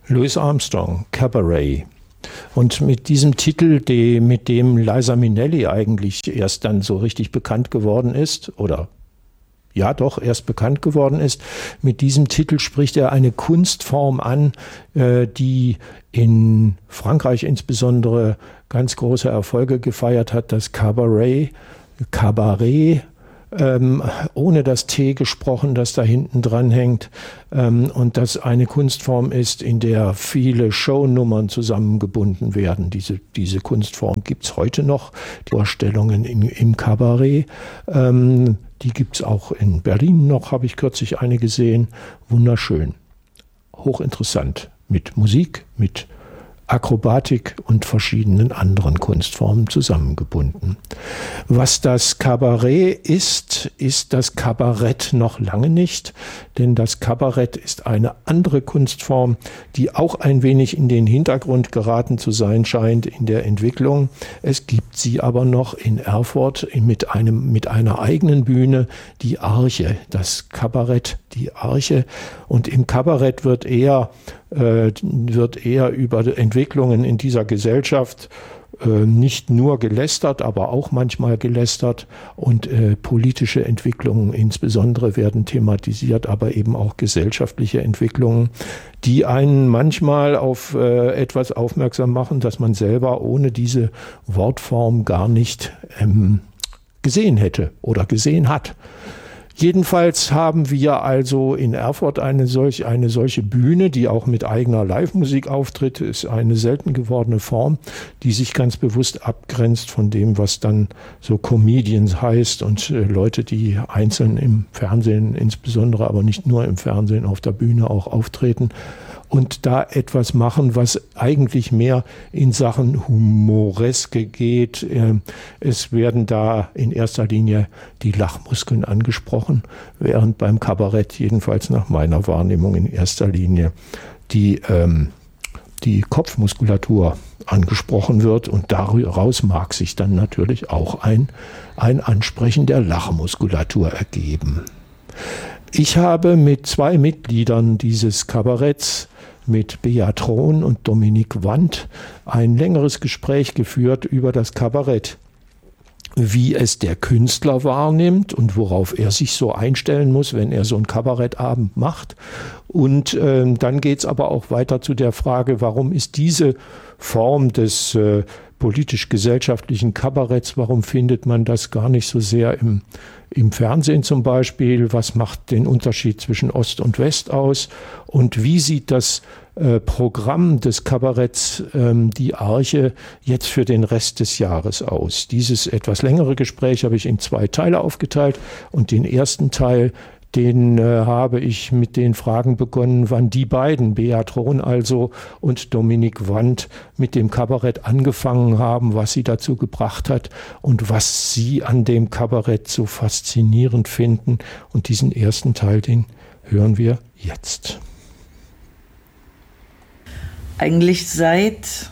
Louis Armstrong, Cabaret. Und mit diesem Titel, mit dem Liza Minnelli eigentlich erst dann so richtig bekannt geworden ist, oder ja doch erst bekannt geworden ist, mit diesem Titel spricht er eine Kunstform an, die in Frankreich insbesondere ganz große Erfolge gefeiert hat, das Cabaret, ohne das T gesprochen, das da hinten dran hängt, und das eine Kunstform ist, in der viele Shownummern zusammengebunden werden. Diese Kunstform gibt's heute noch, die Vorstellungen im Kabarett, die gibt's auch in Berlin noch, habe ich kürzlich eine gesehen, wunderschön, hochinteressant, mit Musik, mit Akrobatik und verschiedenen anderen Kunstformen zusammengebunden. Was das Kabarett ist das Kabarett noch lange nicht, denn das Kabarett ist eine andere Kunstform, die auch ein wenig in den Hintergrund geraten zu sein scheint in der Entwicklung. Es gibt sie aber noch in Erfurt mit einer eigenen Bühne, die Arche, das Kabarett, die Arche. Und im Kabarett wird eher über Entwicklungen in dieser Gesellschaft nicht nur gelästert, aber auch manchmal gelästert, und politische Entwicklungen insbesondere werden thematisiert, aber eben auch gesellschaftliche Entwicklungen, die einen manchmal auf etwas aufmerksam machen, das man selber ohne diese Wortform gar nicht gesehen hätte oder gesehen hat. Jedenfalls haben wir also in Erfurt eine solche Bühne, die auch mit eigener Live-Musik auftritt, ist eine selten gewordene Form, die sich ganz bewusst abgrenzt von dem, was dann so Comedians heißt und Leute, die einzeln im Fernsehen insbesondere, aber nicht nur im Fernsehen, auf der Bühne auch auftreten und da etwas machen, was eigentlich mehr in Sachen Humoreske geht. Es werden da in erster Linie die Lachmuskeln angesprochen, während beim Kabarett, jedenfalls nach meiner Wahrnehmung, in erster Linie die Kopfmuskulatur angesprochen wird, und daraus mag sich dann natürlich auch ein Ansprechen der Lachmuskulatur ergeben. Ich habe mit 2 Mitgliedern dieses Kabaretts, mit Bea Thron und Dominique Wandt, ein längeres Gespräch geführt über das Kabarett, wie es der Künstler wahrnimmt und worauf er sich so einstellen muss, wenn er so einen Kabarettabend macht. Und dann geht es aber auch weiter zu der Frage, warum ist diese Form des politisch-gesellschaftlichen Kabaretts, warum findet man das gar nicht so sehr im Fernsehen zum Beispiel? Was macht den Unterschied zwischen Ost und West aus? Und wie sieht das Programm des Kabaretts, die Arche, jetzt für den Rest des Jahres aus? Dieses etwas längere Gespräch habe ich in 2 Teile aufgeteilt, und den ersten Teil, den habe ich mit den Fragen begonnen, wann die beiden, Bea Thron also und Dominique Wandt, mit dem Kabarett angefangen haben, was sie dazu gebracht hat und was sie an dem Kabarett so faszinierend finden. Und diesen ersten Teil, den hören wir jetzt. Eigentlich seit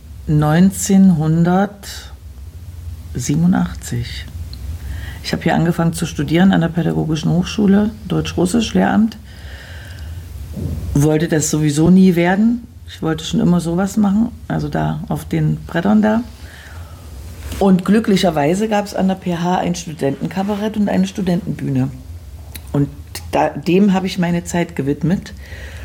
1987. Ich habe hier angefangen zu studieren an der Pädagogischen Hochschule, Deutsch-Russisch, Lehramt. Wollte das sowieso nie werden. Ich wollte schon immer sowas machen, also da auf den Brettern da. Und glücklicherweise gab es an der PH ein Studentenkabarett und eine Studentenbühne. Und dem habe ich meine Zeit gewidmet.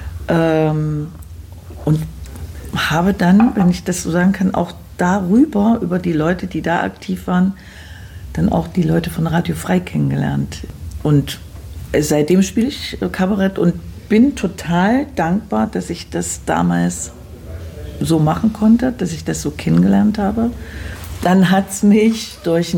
Und habe dann, wenn ich das so sagen kann, auch darüber, über die Leute, die da aktiv waren, dann auch die Leute von Radio Frei kennengelernt. Und seitdem spiele ich Kabarett und bin total dankbar, dass ich das damals so machen konnte, dass ich das so kennengelernt habe. Dann hat es mich durch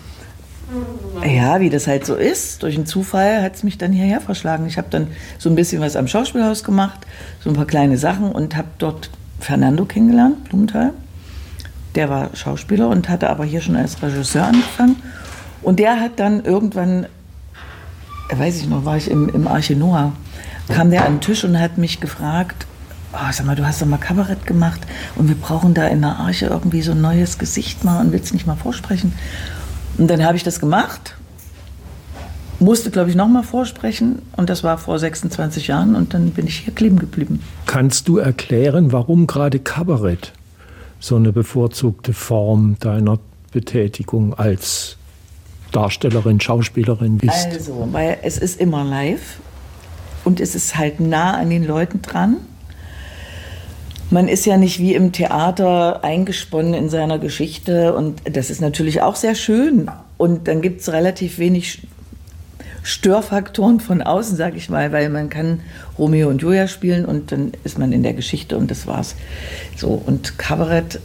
wie das halt so ist, durch einen Zufall hat es mich dann hierher verschlagen. Ich habe dann so ein bisschen was am Schauspielhaus gemacht, so ein paar kleine Sachen, und habe dort Fernando kennengelernt, Blumenthal. Der war Schauspieler und hatte aber hier schon als Regisseur angefangen. Und der hat dann irgendwann, weiß ich noch, war ich im Arche Noah, kam der an den Tisch und hat mich gefragt, sag mal, du hast doch mal Kabarett gemacht und wir brauchen da in der Arche irgendwie so ein neues Gesicht mal und willst nicht mal vorsprechen? Und dann habe ich das gemacht musste, glaube ich, nochmal vorsprechen und das war vor 26 Jahren und dann bin ich hier kleben geblieben. Kannst du erklären, warum gerade Kabarett so eine bevorzugte Form deiner Betätigung als Darstellerin, Schauspielerin ist? Also, weil es ist immer live und es ist halt nah an den Leuten dran. Man ist ja nicht wie im Theater eingesponnen in seiner Geschichte und das ist natürlich auch sehr schön. Und dann gibt es relativ wenig Störfaktoren von außen, sage ich mal, weil man kann Romeo und Julia spielen und dann ist man in der Geschichte und das war's. So, und Kabarett,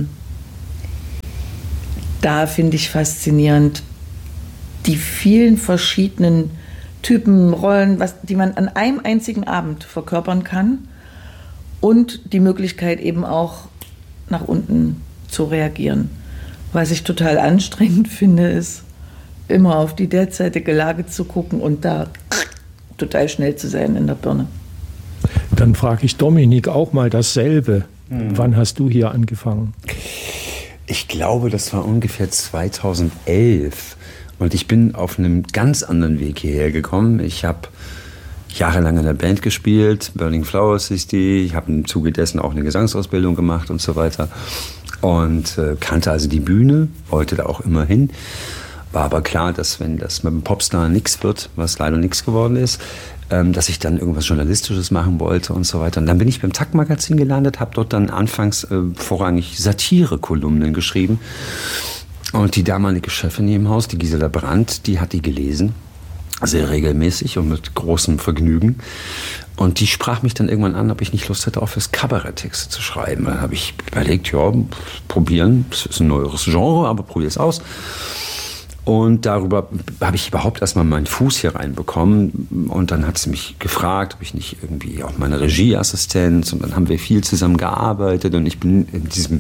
da finde ich faszinierend die vielen verschiedenen Typen, Rollen, die man an einem einzigen Abend verkörpern kann. Und die Möglichkeit eben auch nach unten zu reagieren. Was ich total anstrengend finde, ist immer auf die derzeitige Lage zu gucken und da total schnell zu sein in der Birne. Dann frage ich Dominik auch mal dasselbe. Wann hast du hier angefangen? Ich glaube, das war ungefähr 2011. Und ich bin auf einem ganz anderen Weg hierher gekommen. Ich habe jahrelang in der Band gespielt, Burning Flowers ist die. Ich habe im Zuge dessen auch eine Gesangsausbildung gemacht und so weiter. Und kannte also die Bühne, wollte da auch immer hin. War aber klar, dass wenn das mit dem Popstar nichts wird, was leider nichts geworden ist, dass ich dann irgendwas Journalistisches machen wollte und so weiter. Und dann bin ich beim Takt-Magazin gelandet, habe dort dann anfangs vorrangig Satire-Kolumnen geschrieben. Und die damalige Chefin hier im Haus, die Gisela Brandt, die hat die gelesen. Sehr regelmäßig und mit großem Vergnügen. Und die sprach mich dann irgendwann an, ob ich nicht Lust hätte, auch fürs Kabarett Texte zu schreiben. Dann habe ich überlegt, ja, probieren. Das ist ein neueres Genre, aber probier es aus. Und darüber habe ich überhaupt erstmal meinen Fuß hier reinbekommen. Und dann hat sie mich gefragt, ob ich nicht irgendwie auch meine Regieassistenz. Und dann haben wir viel zusammen gearbeitet. Und ich bin in diesem,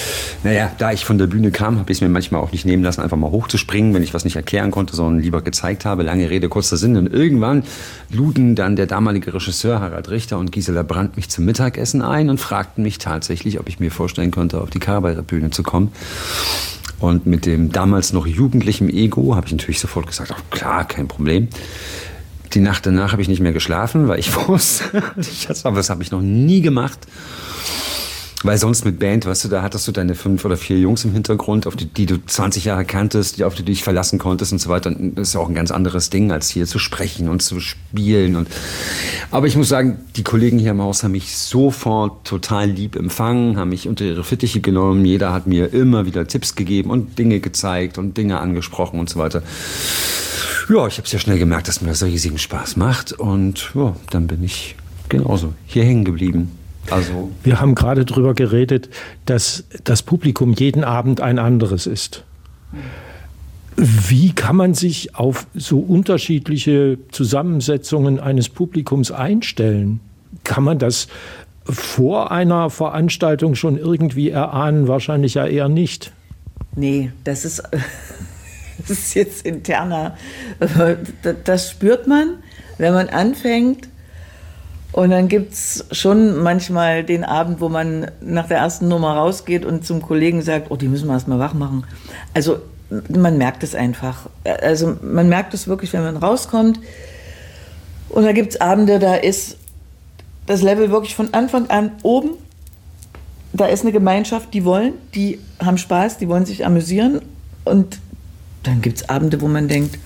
da ich von der Bühne kam, habe ich es mir manchmal auch nicht nehmen lassen, einfach mal hochzuspringen, wenn ich was nicht erklären konnte, sondern lieber gezeigt habe. Lange Rede, kurzer Sinn. Und irgendwann luden dann der damalige Regisseur Harald Richter und Gisela Brandt mich zum Mittagessen ein und fragten mich tatsächlich, ob ich mir vorstellen könnte, auf die Kabarettbühne zu kommen. Und mit dem damals noch jugendlichen Ego habe ich natürlich sofort gesagt, ach klar, kein Problem. Die Nacht danach habe ich nicht mehr geschlafen, weil ich wusste, das habe ich noch nie gemacht. Weil sonst mit Band, weißt du, da hattest du deine 5 oder 4 Jungs im Hintergrund, auf die du 20 Jahre kanntest, auf die du dich verlassen konntest und so weiter. Und das ist ja auch ein ganz anderes Ding, als hier zu sprechen und zu spielen. Aber ich muss sagen, die Kollegen hier im Haus haben mich sofort total lieb empfangen, haben mich unter ihre Fittiche genommen. Jeder hat mir immer wieder Tipps gegeben und Dinge gezeigt und Dinge angesprochen und so weiter. Ja, ich habe sehr schnell gemerkt, dass mir das riesigen Spaß macht. Und ja, dann bin ich genauso hier hängen geblieben. Also wir haben gerade darüber geredet, dass das Publikum jeden Abend ein anderes ist. Wie kann man sich auf so unterschiedliche Zusammensetzungen eines Publikums einstellen? Kann man das vor einer Veranstaltung schon irgendwie erahnen? Wahrscheinlich ja eher nicht. Nee, das ist jetzt interner. Das spürt man, wenn man anfängt. Und dann gibt es schon manchmal den Abend, wo man nach der ersten Nummer rausgeht und zum Kollegen sagt, oh, die müssen wir erst mal wach machen. Also man merkt es einfach. Also man merkt es wirklich, wenn man rauskommt. Und da gibt es Abende, da ist das Level wirklich von Anfang an oben. Da ist eine Gemeinschaft, die haben Spaß, die wollen sich amüsieren. Und dann gibt es Abende, wo man denkt,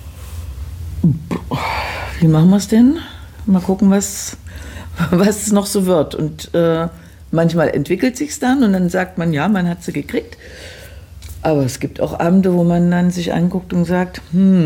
wie machen wir es denn? Mal gucken, was noch so wird. Und manchmal entwickelt sich's dann und dann sagt man, ja, man hat sie gekriegt. Aber es gibt auch Abende, wo man dann sich anguckt und sagt,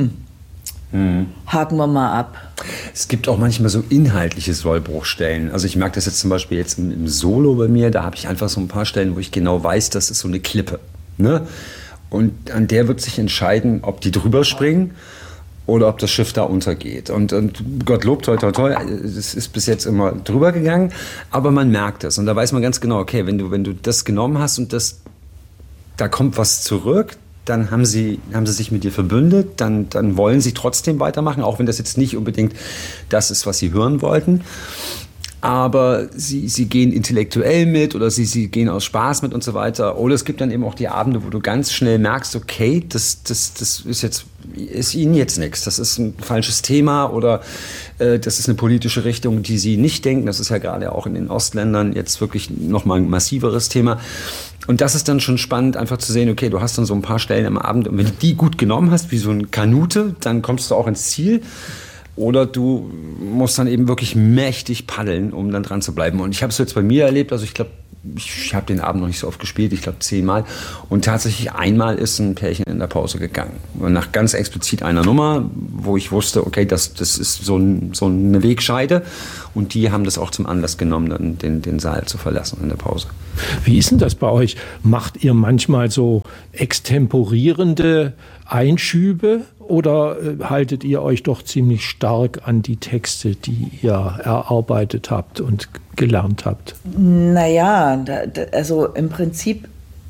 haken wir mal ab. Es gibt auch manchmal so inhaltliche Sollbruchstellen. Also ich merke das jetzt zum Beispiel jetzt im Solo bei mir, da habe ich einfach so ein paar Stellen, wo ich genau weiß, das ist so eine Klippe. Ne? Und an der wird sich entscheiden, ob die drüber springen oder ob das Schiff da untergeht. Und Gottlob, toi, toi, toi, es ist bis jetzt immer drüber gegangen, aber man merkt es. Und da weiß man ganz genau, okay, wenn du das genommen hast und da kommt was zurück, dann haben sie sich mit dir verbündet, dann wollen sie trotzdem weitermachen, auch wenn das jetzt nicht unbedingt das ist, was sie hören wollten. aber sie gehen intellektuell mit oder sie gehen aus Spaß mit und so weiter. Oder es gibt dann eben auch die Abende, wo du ganz schnell merkst, okay, das ist ihnen jetzt nichts. Das ist ein falsches Thema oder das ist eine politische Richtung, die sie nicht denken. Das ist ja gerade auch in den Ostländern jetzt wirklich nochmal ein massiveres Thema. Und das ist dann schon spannend, einfach zu sehen, okay, du hast dann so ein paar Stellen am Abend und wenn du die gut genommen hast, wie so eine Kanute, dann kommst du auch ins Ziel. Oder du musst dann eben wirklich mächtig paddeln, um dann dran zu bleiben. Und ich habe es jetzt bei mir erlebt, also ich glaube, ich habe den Abend noch nicht so oft gespielt, ich glaube 10-mal. Und tatsächlich einmal ist ein Pärchen in der Pause gegangen. Und nach ganz explizit einer Nummer, wo ich wusste, okay, das ist so eine Wegscheide. Und die haben das auch zum Anlass genommen, dann den Saal zu verlassen in der Pause. Wie ist denn das bei euch? Macht ihr manchmal so extemporierende Einschübe oder haltet ihr euch doch ziemlich stark an die Texte, die ihr erarbeitet habt und gelernt habt? Naja, also im Prinzip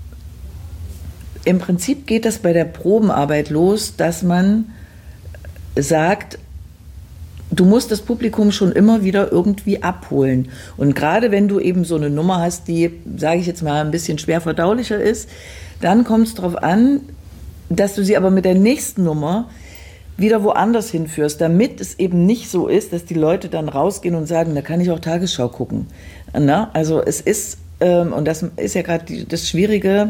geht das bei der Probenarbeit los, dass man sagt, du musst das Publikum schon immer wieder irgendwie abholen. Und gerade wenn du eben so eine Nummer hast, die, sage ich jetzt mal, ein bisschen schwer verdaulicher ist, dann kommt es darauf an, dass du sie aber mit der nächsten Nummer wieder woanders hinführst, damit es eben nicht so ist, dass die Leute dann rausgehen und sagen, da kann ich auch Tagesschau gucken. Na? Also es ist, und das ist ja gerade das Schwierige,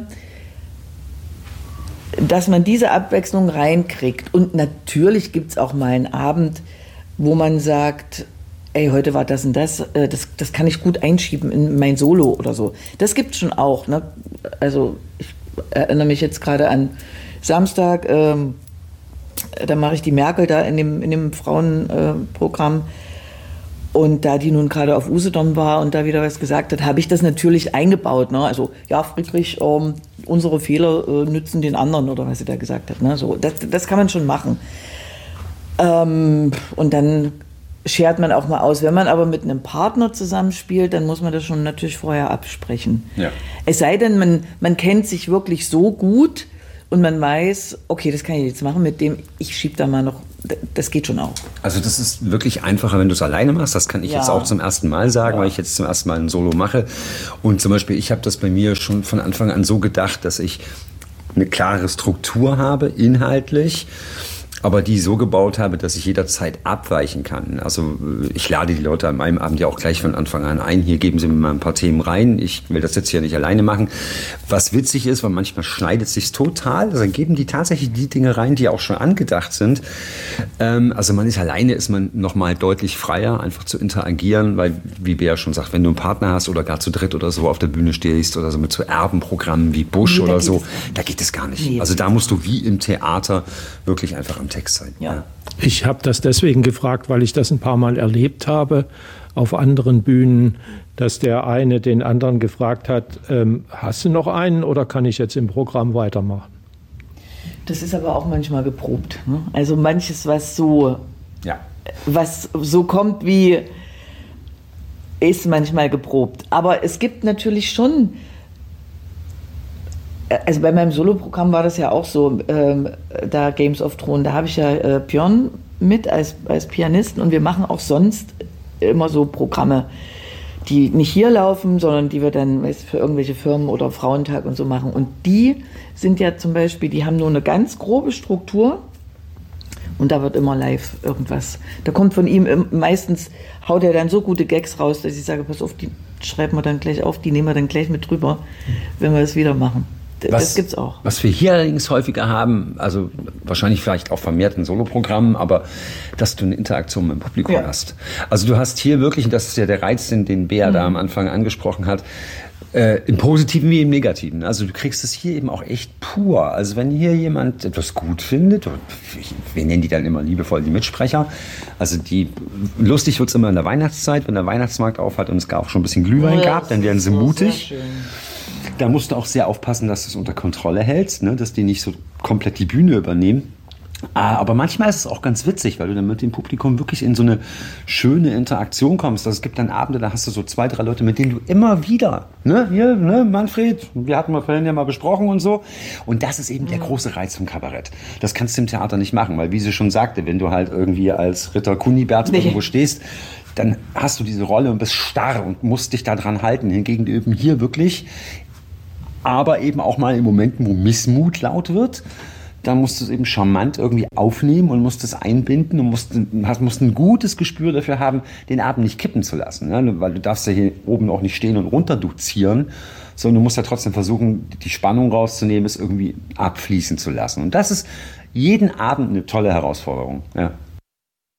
dass man diese Abwechslung reinkriegt. Und natürlich gibt es auch mal einen Abend, wo man sagt, ey, heute war das und das, das kann ich gut einschieben in mein Solo oder so. Das gibt es schon auch. Ne? Also ich erinnere mich jetzt gerade an Samstag, da mache ich die Merkel da in dem Frauenprogramm. Und da die nun gerade auf Usedom war und da wieder was gesagt hat, habe ich das natürlich eingebaut. Ne? Also, ja, Friedrich, unsere Fehler nützen den anderen, oder was sie da gesagt hat. Ne? So, das kann man schon machen. Und dann schert man auch mal aus. Wenn man aber mit einem Partner zusammenspielt, dann muss man das schon natürlich vorher absprechen. Ja. Es sei denn, man kennt sich wirklich so gut und man weiß, okay, das kann ich jetzt machen, mit dem ich schiebe da mal noch, das geht schon auch. Also das ist wirklich einfacher, wenn du es alleine machst. Das kann ich jetzt auch zum ersten Mal sagen, weil ich jetzt zum ersten Mal ein Solo mache. Und zum Beispiel, ich habe das bei mir schon von Anfang an so gedacht, dass ich eine klare Struktur habe, inhaltlich, aber die so gebaut habe, dass ich jederzeit abweichen kann. Also ich lade die Leute an meinem Abend ja auch gleich von Anfang an ein. Hier geben sie mir mal ein paar Themen rein. Ich will das jetzt hier nicht alleine machen. Was witzig ist, weil manchmal schneidet es sich total. Also dann geben die tatsächlich die Dinge rein, die auch schon angedacht sind. Also man ist alleine, ist man nochmal deutlich freier, einfach zu interagieren, weil, wie Bea schon sagt, wenn du einen Partner hast oder gar zu dritt oder so auf der Bühne stehst oder so mit so Erbenprogrammen wie Busch oder so, da geht es gar nicht. Nee. Also da musst du wie im Theater wirklich einfach am Text sein. Ja. Ich habe das deswegen gefragt, weil ich das ein paar Mal erlebt habe auf anderen Bühnen, dass der eine den anderen gefragt hat, hast du noch einen oder kann ich jetzt im Programm weitermachen? Das ist aber auch manchmal geprobt. Ne? Also manches, was so kommt wie, ist manchmal geprobt. Aber es gibt natürlich schon, also bei meinem Soloprogramm war das ja auch so, da Games of Thrones, da habe ich ja Björn mit als Pianisten und wir machen auch sonst immer so Programme, die nicht hier laufen, sondern die wir dann für irgendwelche Firmen oder Frauentag und so machen. Und die sind ja zum Beispiel, die haben nur eine ganz grobe Struktur und da wird immer live irgendwas. Da kommt von ihm meistens, haut er dann so gute Gags raus, dass ich sage, pass auf, die schreiben wir dann gleich auf, die nehmen wir dann gleich mit drüber, wenn wir das wieder machen. Das gibt's auch. Was wir hier allerdings häufiger haben, also wahrscheinlich vielleicht auch vermehrt in Soloprogrammen, aber dass du eine Interaktion mit dem Publikum hast. Also du hast hier wirklich, und das ist ja der Reiz, den Bea da am Anfang angesprochen hat, im Positiven wie im Negativen. Also du kriegst es hier eben auch echt pur. Also wenn hier jemand etwas gut findet, wir nennen die dann immer liebevoll die Mitsprecher, also lustig wird's immer in der Weihnachtszeit, wenn der Weihnachtsmarkt aufhat und es auch schon ein bisschen Glühwein gab, dann werden sie mutig. Da musst du auch sehr aufpassen, dass du es unter Kontrolle hältst, ne? Dass die nicht so komplett die Bühne übernehmen. Aber manchmal ist es auch ganz witzig, weil du dann mit dem Publikum wirklich in so eine schöne Interaktion kommst. Also es gibt dann Abende, da hast du so 2, 3 Leute, mit denen du immer wieder, hier, Manfred, wir hatten mal vorhin ja mal besprochen und so. Und das ist eben der große Reiz vom Kabarett. Das kannst du im Theater nicht machen, weil wie sie schon sagte, wenn du halt irgendwie als Ritter Kunibert irgendwo stehst, dann hast du diese Rolle und bist starr und musst dich da dran halten. Hingegen eben hier wirklich, aber eben auch mal in Momenten, wo Missmut laut wird, dann musst du es eben charmant irgendwie aufnehmen und musst es einbinden und musst ein gutes Gespür dafür haben, den Abend nicht kippen zu lassen. Ne? Weil du darfst ja hier oben auch nicht stehen und runter dozieren, sondern du musst ja trotzdem versuchen, die Spannung rauszunehmen, es irgendwie abfließen zu lassen. Und das ist jeden Abend eine tolle Herausforderung. Ja.